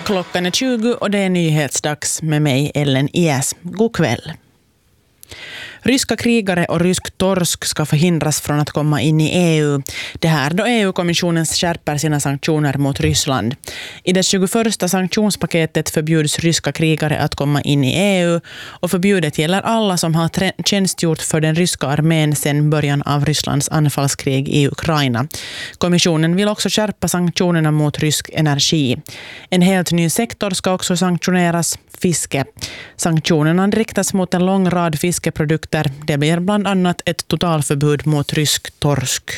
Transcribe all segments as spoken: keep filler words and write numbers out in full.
Klockan är tjugo och det är nyhetsdags med mig, Ellen Ies. God kväll. Ryska krigare och rysk torsk ska förhindras från att komma in i E U. Det här då E U-kommissionen skärper sina sanktioner mot Ryssland. I det tjugoförsta sanktionspaketet förbjuds ryska krigare att komma in i E U och förbudet gäller alla som har trä- tjänstgjort för den ryska armén sedan början av Rysslands anfallskrig i Ukraina. Kommissionen vill också skärpa sanktionerna mot rysk energi. En helt ny sektor ska också sanktioneras, fiske. Sanktionerna riktas mot en lång rad fiskeprodukter. Det blir bland annat ett totalförbud mot rysk torsk.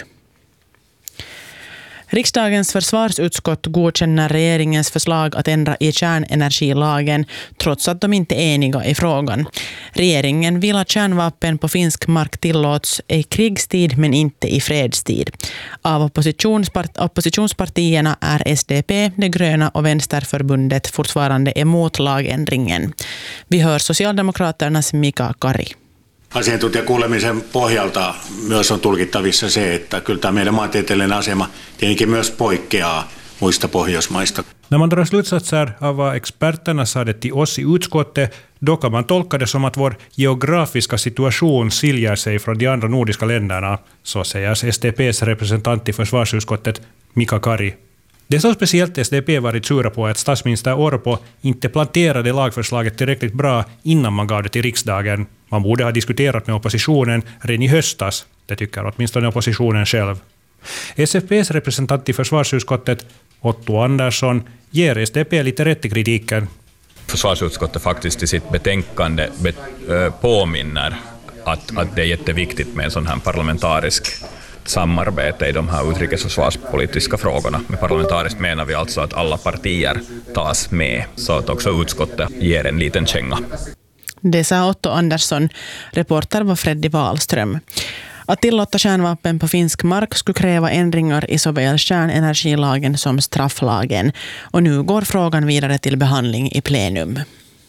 Riksdagens försvarsutskott godkänner regeringens förslag att ändra i kärnenergilagen trots att de inte är eniga i frågan. Regeringen vill att kärnvapen på finsk mark tillåts i krigstid men inte i fredstid. Av oppositionspart- oppositionspartierna är S D P, De gröna och Vänsterförbundet fortfarande emot lagändringen. Vi hör Socialdemokraternas Mika Kari. Asiantuntijakuulemisen pohjalta myös on tulkittavissa se, että kyllä tämä meidän maantieteellinen asema tietenkin myös poikkeaa muista Pohjoismaista. När man drar slutsatser av vad experterna sade till oss i utskottet, då kan man tolka det som att vår geografiska situation skiljer sig från de andra nordiska länderna, så säger S D P:s representant i försvarsutskottet Mika Kari. Det är så speciellt S D P varit sura på att statsminister Orpo inte planterade lagförslaget tillräckligt bra innan man gav det till riksdagen. Man borde ha diskuterat med oppositionen redan i höstas, det tycker åtminstone oppositionen själv. S F P:s representant i försvarsutskottet, Otto Andersson, ger S D P lite rätt i kritiken. Försvarsutskottet faktiskt i sitt betänkande påminner att, att det är jätteviktigt med en sån här parlamentarisk samarbete i de här utrikes- och försvarspolitiska frågorna. Med parlamentariskt menar vi alltså att alla partier tas med, så att också utskottet ger en liten känga. Det sa Otto Andersson. Reporter var Freddy Wahlström. Att tillåta kärnvapen på finsk mark skulle kräva ändringar i såväl kärnenergilagen som strafflagen. Och nu går frågan vidare till behandling i plenum.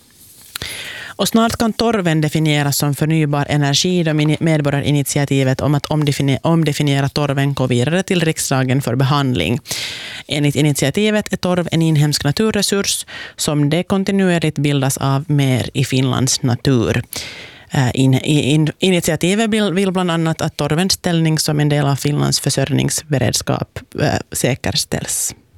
Och snart kan torven definieras som förnybar energi då medborgarinitiativet om att omdefiniera torven går vidare till riksdagen för behandling. Enligt initiativet är torv en inhemsk naturresurs som det kontinuerligt bildas av mer i Finlands natur. In, in, initiativet vill, vill bland annat att torvens ställning som en del av Finlands försörjningsberedskap äh, säkerställs.